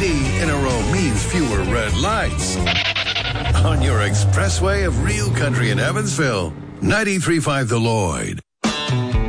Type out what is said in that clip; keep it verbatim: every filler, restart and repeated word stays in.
D in a row means fewer red lights on your expressway of real country in Evansville. ninety-three point five The Lloyd.